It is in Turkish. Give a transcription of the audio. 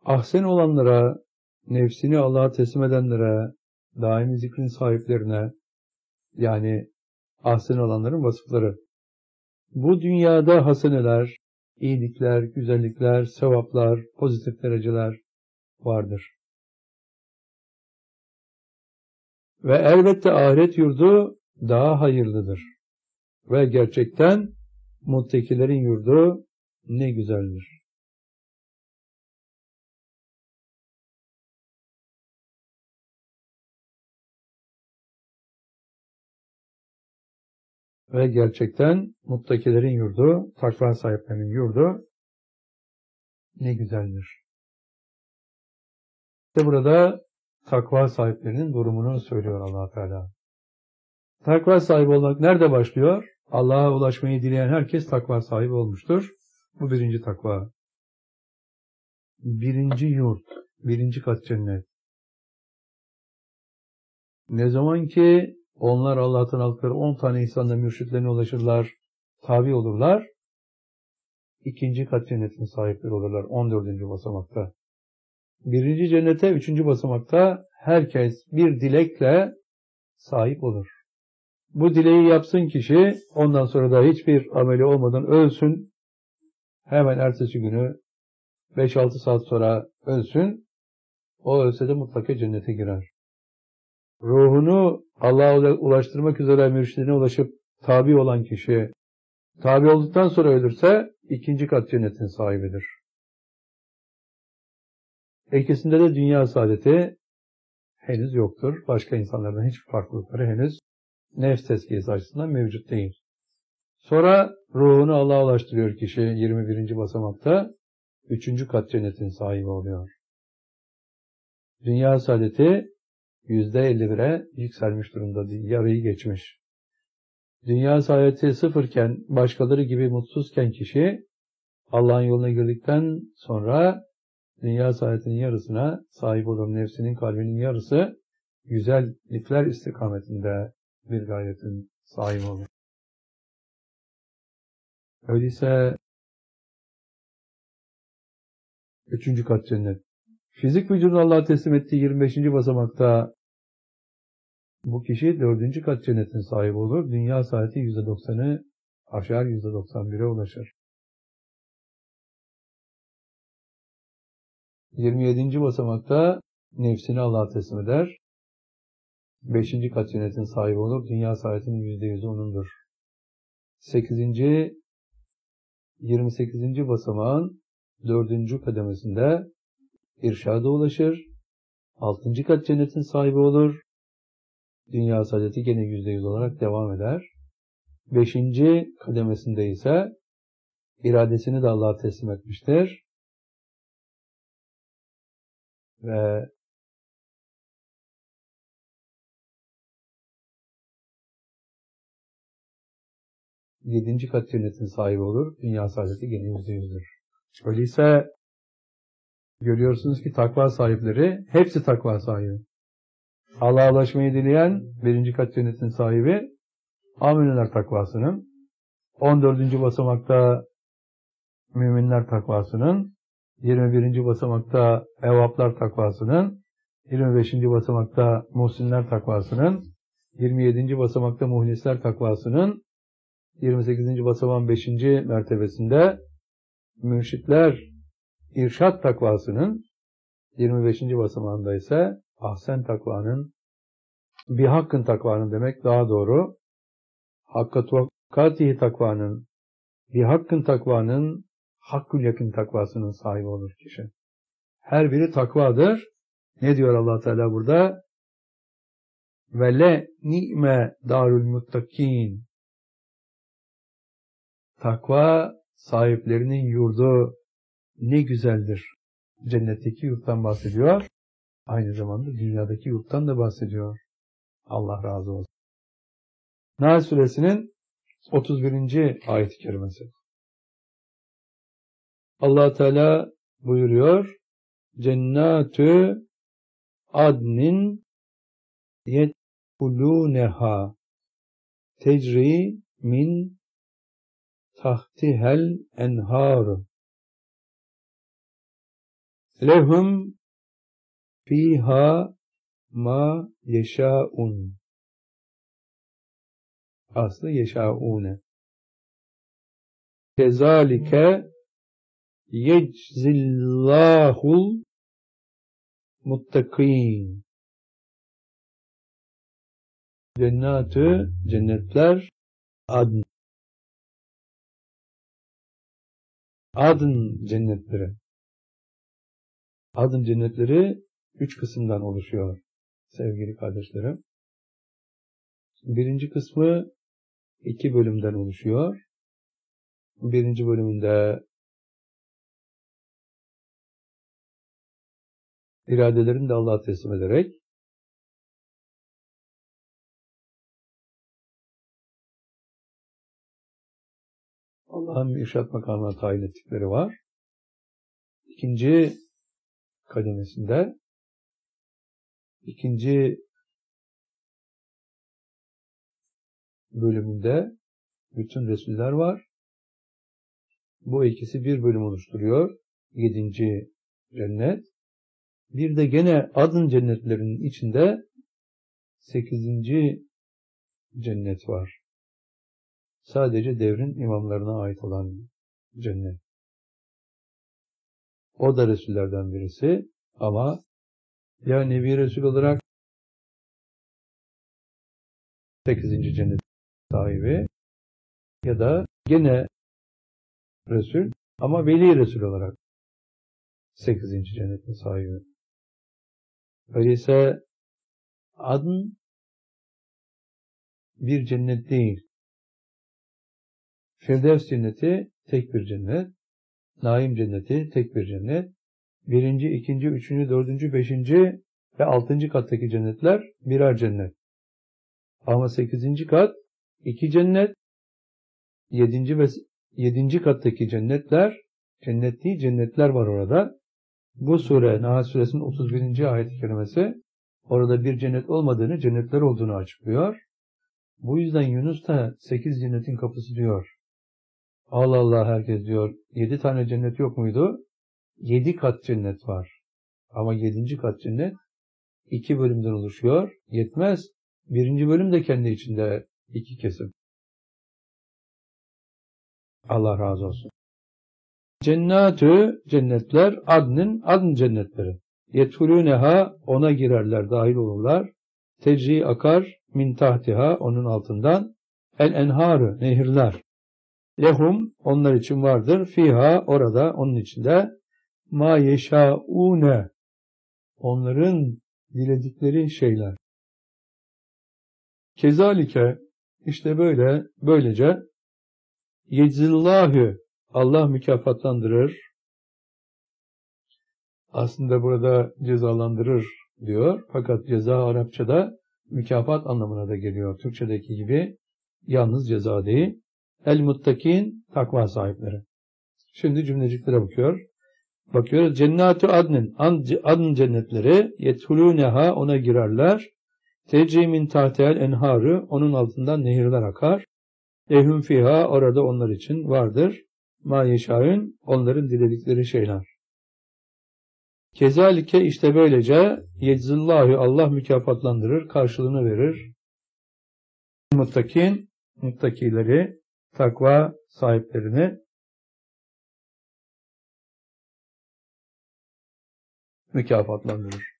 Ahsen olanlara, nefsini Allah'a teslim edenlere, daimi zikrin sahiplerine, yani ahsen olanların vasıfları. Bu dünyada haseneler, iyilikler, güzellikler, sevaplar, pozitif dereceler vardır. Ve elbette ahiret yurdu daha hayırlıdır. Ve gerçekten muttakilerin yurdu ne güzeldir. Ve gerçekten muttakilerin yurdu, takva sahiplerinin yurdu ne güzeldir. İşte burada takva sahiplerinin durumunu söylüyor Allah Teala. Takva sahibi olmak nerede başlıyor? Allah'a ulaşmayı dileyen herkes takva sahibi olmuştur. Bu birinci takva. Birinci yurt, birinci kat cennet. Ne zaman ki onlar Allah'tan aldıkları 10 tane insanla mürşitlerine ulaşırlar, tabi olurlar, ikinci kat cennetin sahipleri olurlar 14. basamakta. Birinci cennete 3. basamakta herkes bir dilekle sahip olur. Bu dileği yapsın kişi, ondan sonra da hiçbir ameli olmadan ölsün, hemen ertesi günü 5-6 saat sonra ölsün, o ölse de mutlaka cennete girer. Ruhunu Allah'a ulaştırmak üzere mürşidine ulaşıp tabi olan kişi, tabi olduktan sonra ölürse ikinci kat cennetin sahibidir. İkisinde de dünya saadeti henüz yoktur. Başka insanlardan hiçbir farklılıkları henüz nefs tezkiyesi açısından mevcut değil. Sonra ruhunu Allah'a ulaştırıyor kişi 21. basamakta 3. kat cennetin sahibi oluyor. Dünya saadeti %51'e yükselmiş durumda, yarıyı geçmiş. Dünya saadeti sıfırken, başkaları gibi mutsuzken kişi Allah'ın yoluna girdikten sonra dünya saadetinin yarısına sahip olur. Nefsinin, kalbinin yarısı güzellikler istikametinde bir gayetin sahibi olur. Öyleyse 3. kat cennet. Fizik vücudunu Allah'a teslim ettiği 25. basamakta bu kişi 4. kat cennetin sahibi olur. Dünya saadeti %90'ı aşar, %91'e ulaşır. 27. basamakta nefsini Allah'a teslim eder. 5. kat cennetin sahibi olur. Dünya saadetinin %100'ü onundur. 28. basamağın 4. kademesinde irşada ulaşır. 6. kat cennetin sahibi olur. Dünya saadeti gene %100 olarak devam eder. 5. kademesinde ise iradesini de Allah'a teslim etmiştir. Ve 7. kat cennetin sahibi olur. Dünya saadeti gene %100'dür. Öyleyse görüyorsunuz ki takva sahipleri hepsi takva sahibi. Allah'a ulaşmayı dileyen 1. kat cennetin sahibi Ameneler takvasının, 14. basamakta müminler takvasının, 21. basamakta evvaplar takvasının, 25. basamakta muhsinler takvasının, 27. basamakta muhlisler takvasının, 28. basamağın 5. mertebesinde mürşitler irşat takvasının, 25. basamağında ise ahsen takvanın, bir hakkın takvanın demek daha doğru, hakka tuvakkatihi takvanın, bir hakkın takvanın, hakkül yakın takvasının sahibi olur kişi. Her biri takvadır. Ne diyor Allah Teala burada? Ve le ni'me darul muttakin. Takva sahiplerinin yurdu ne güzeldir. Cennetteki yurttan bahsediyor. Aynı zamanda dünyadaki yurttan da bahsediyor. Allah razı olsun. Nahl suresinin 31. ayet-i kerimesi. Allah Teala buyuruyor. Cennatü adnin yedhuluneha tecri min tahtihel enhar. Lehum fiha ma yeşaun. Aslı yeşaune. Kezalike yeczillahul muttakin. Cennatü, cennetler, adn. Adn cennetleri. Adn cennetleri 3 kısımdan oluşuyor sevgili kardeşlerim. Birinci kısmı 2 bölümden oluşuyor. Birinci bölümünde iradelerini de Allah'a teslim ederek Allah'ın irşad makamına tayin ettikleri var. İkinci kademesinde ikinci bölümünde bütün Resuller var. Bu ikisi bir bölüm oluşturuyor. 7. cennet. Bir de gene adın cennetlerinin içinde 8. cennet var. Sadece devrin imamlarına ait olan cennet. O da Resullerden birisi ama ya Nebi Resul olarak 8. cennet sahibi ya da gene Resul ama Veli Resul olarak 8. cennetin sahibi. Öyleyse adın bir cennet değil. Firdevs cenneti tek bir cennet. Naim cenneti tek bir cennet. 1., 2., 3., 4., 5. ve 6. kattaki cennetler birer cennet. Ama 8. kat 2 cennet. 7. ve 7. kattaki cennetler, cennet değil cennetler var orada. Bu sure, Nahl suresinin 31. ayet-i kerimesi orada bir cennet olmadığını, cennetler olduğunu açıklıyor. Bu yüzden Yunus da 8 cennetin kapısı diyor. Allah Allah herkes diyor. 7 tane cennet yok muydu? 7 kat cennet var. Ama 7. kat cennet 2 bölümden oluşuyor. Yetmez. 1. bölüm de kendi içinde 2 kesim. Allah razı olsun. Cennatü cennetler adn cennetleri. Yedhulûneha ona girerler, dahil olurlar. Tecri akar min tahtiha onun altından. El enharı nehirler. Lehum onlar için vardır. Fiha orada onun içinde ma yeşaune onların diledikleri şeyler. Kezalike işte böylece yeczillahü Allah mükafatlandırır. Aslında burada cezalandırır diyor. Fakat ceza Arapçada mükafat anlamına da geliyor. Türkçedeki gibi yalnız ceza değil. El muttakin takva sahipleri. Şimdi cümleciklere bakıyoruz. Cennatü adn cennetleri yethulûneha ona girerler. Tecri min tahtihel enharı onun altından nehirler akar. Lehum fiha orada onlar için vardır. Ma yeşâün onların diledikleri şeyler. Kezalike işte böylece yeczillâhu Allah mükafatlandırır, karşılığını verir. Muttakileri, takva sahiplerini mükafatlandırır.